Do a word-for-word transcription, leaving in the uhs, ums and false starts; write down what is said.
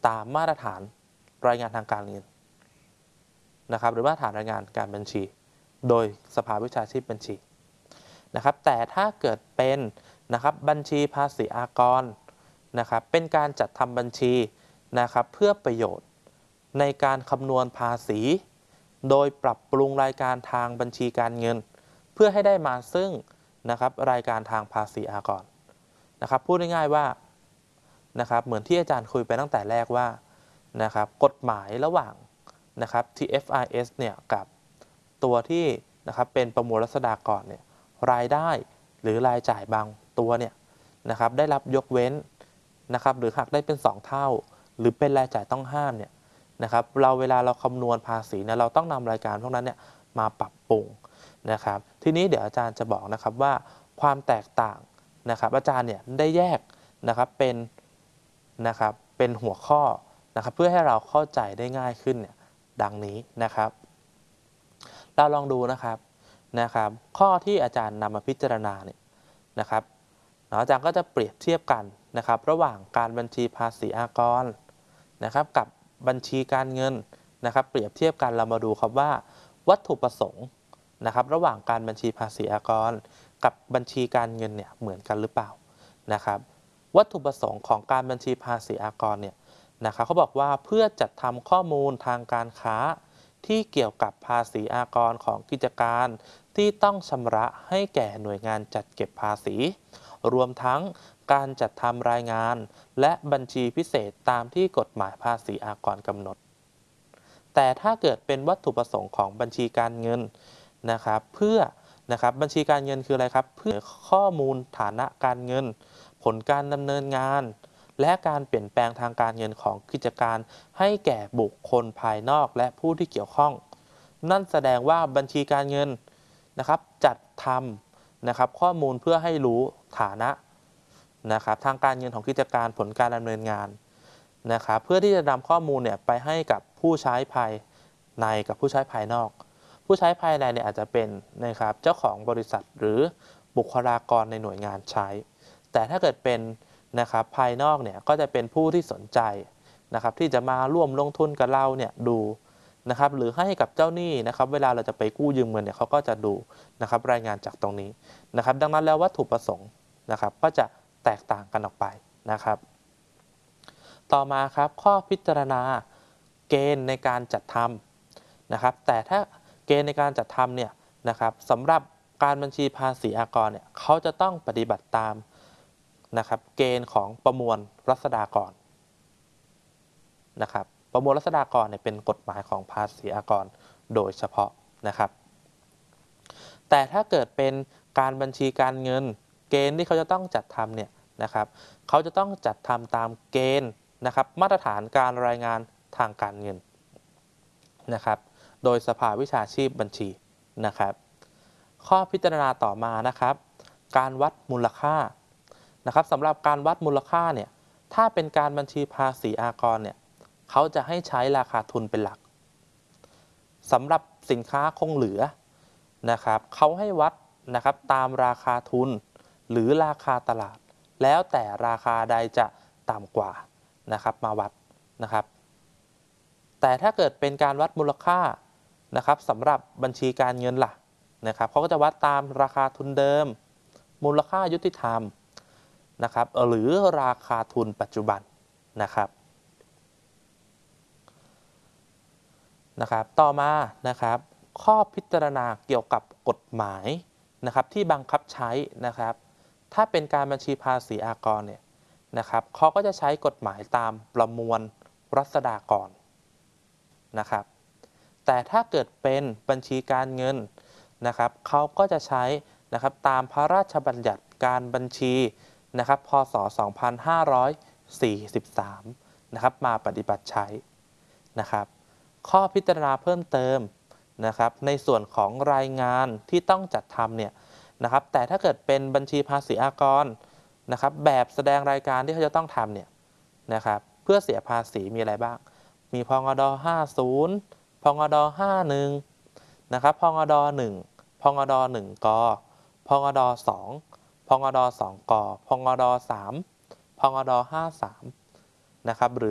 ตามมาตรฐานรายงานทางการเงินนะครับหรือมาตรฐานรายงานการบัญชีโดยสภาวิชาชีพบัญชีนะครับแต่ถ้าเกิดเป็นนะครับบัญชีภาษีอากรนะครับเป็นการจัดทำบัญชีนะครับเพื่อประโยชน์ในการคำนวณภาษีโดยปรับปรุงรายการทางบัญชีการเงินเพื่อให้ได้มาซึ่งนะครับรายการทางภาษีอากรนะครับพูดง่ายๆว่านะครับเหมือนที่อาจารย์คุยไปตั้งแต่แรกว่านะครับกฎหมายระหว่างนะครับ ที เอฟ ไอ เอส เนี่ยกับตัวที่นะครับเป็นประมวลรัษฎากรเนี่ยรายได้หรือรายจ่ายบางตัวเนี่ยนะครับได้รับยกเว้นนะครับหรือหักได้เป็นสองเท่าหรือเป็นรายจ่ายต้องห้ามเนี่ยนะครับเราเวลาเราคำนวณภาษีเนี่ยเราต้องนำรายการพวกนั้นเนี่ยมาปรับปรุงนะครับทีนี้เดี๋ยวอาจารย์จะบอกนะครับว่าความแตกต่างนะครับอาจารย์เนี่ยได้แยกนะครับเป็นนะครับเป็นหัวข้อนะครับเพื่อให้เราเข้าใจได้ง่ายขึ้นเนี่ยดังนี้นะครับเราลองดูนะครับนะครับข้อที่อาจารย์นำมาพิจารณาเนี่ยนะครับอาจารย์ก็จะเปรียบเทียบกันนะครับระหว่างการบัญชีภาษีอากรนะครับกับบัญชีการเงินนะครับเปรียบเทียบกันเรามาดูครับว่าวัตถุประสงค์นะครับระหว่างการบัญชีภาษีอากรกับบัญชีการเงินเนี่ยเหมือนกันหรือเปล่านะครับวัตถุประสงค์ของการบัญชีภาษีอากรเนี่ยนะครับเขาบอกว่าเพื่อจัดทำข้อมูลทางการค้าที่เกี่ยวกับภาษีอากรของกิจการที่ต้องชำระให้แก่หน่วยงานจัดเก็บภาษีรวมทั้งการจัดทำรายงานและบัญชีพิเศษตามที่กฎหมายภาษีอากรกำหนดแต่ถ้าเกิดเป็นวัตถุประสงค์ของบัญชีการเงินนะครับเพื่อนะครับบัญชีการเงินคืออะไรครับเพื่อข้อมูลฐานะการเงินผลการดำเนินงานและการเปลี่ยนแปลงทางการเงินของกิจการให้แก่บุคคลภายนอกและผู้ที่เกี่ยวข้องนั่นแสดงว่าบัญชีการเงินนะครับจัดทำนะครับข้อมูลเพื่อให้รู้ฐานะนะครับทางการเงินของกิจการผลการดำเนินงานนะครับเพื่อที่จะนำข้อมูลเนี่ยไปให้กับผู้ใช้ภายในกับผู้ใช้ภายนอกผู้ใช้ภายในเนี่ยอาจจะเป็นนะครับเจ้าของบริษัทหรือบุคลากรในหน่วยงานใช้แต่ถ้าเกิดเป็นนะครับภายนอกเนี่ยก็จะเป็นผู้ที่สนใจนะครับที่จะมาร่วมลงทุนกับเราเนี่ยดูนะครับหรือให้กับเจ้าหนี้นะครับเวลาเราจะไปกู้ยืมเงินเนี่ยเขาก็จะดูนะครับรายงานจากตรงนี้นะครับดังนั้นแล้ววัตถุประสงค์นะครับก็จะแตกต่างกันออกไปนะครับต่อมาครับข้อพิจารณาเกณฑ์ในการจัดทำนะครับแต่ถ้าเกณฑ์ในการจัดทำเนี่ยนะครับสำหรับการบัญชีภาษีอากรเนี่ยเขาจะต้องปฏิบัติตามนะครับเกณฑ์ของประมวลรัษฎากรนะครับประมวลรัษฎากรเนี่ยเป็นกฎหมายของภาษีอากรโดยเฉพาะนะครับแต่ถ้าเกิดเป็นการบัญชีการเงินเกณฑ์ที่เขาจะต้องจัดทำเนี่ยนะครับเขาจะต้องจัดทำตามเกณฑ์นะครับมาตรฐานการรายงานทางการเงินนะครับโดยสภาวิชาชีพบัญชีนะครับข้อพิจารณาต่อมานะครับการวัดมูลค่านะครับสำหรับการวัดมูลค่าเนี่ยถ้าเป็นการบัญชีภาษีอากรเนี่ยเขาจะให้ใช้ราคาทุนเป็นหลักสำหรับสินค้าคงเหลือนะครับเขาให้วัดนะครับตามราคาทุนหรือราคาตลาดแล้วแต่ราคาใดจะต่ำกว่านะครับมาวัดนะครับแต่ถ้าเกิดเป็นการวัดมูลค่านะครับสำหรับบัญชีการเงินล่ะนะครับเขาก็จะวัดตามราคาทุนเดิมมูลค่ายุติธรรมนะครับหรือราคาทุนปัจจุบันนะครับนะครับต่อมานะครับข้อพิจารณาเกี่ยวกับกฎหมายนะครับที่บังคับใช้นะครับถ้าเป็นการบัญชีภาษีอากรเนี่ยนะครับเขาก็จะใช้กฎหมายตามประมวลรัษฎากรนะครับแต่ถ้าเกิดเป็นบัญชีการเงินนะครับเขาก็จะใช้นะครับตามพระราชบัญญัติการบัญชีนะครับพ.ศ. สองพันห้าร้อยสี่สิบสามนะครับมาปฏิบัติใช้นะครับข้อพิจารณาเพิ่มเติมนะครับในส่วนของรายงานที่ต้องจัดทำเนี่ยนะครับแต่ถ้าเกิดเป็นบัญชีภาษีอากรนะครับแบบแสดงรายการที่เขาจะต้องทำเนี่ยนะครับเพื่อเสียภาษีมีอะไรบ้างมีพงดห้าสิบพงดห้าสิบเอ็ดนะครับพงดหนึ่งพงดหนึ่งกพงดสองพงดสองกพงดสามพงดห้าสิบสามนะครับหรือ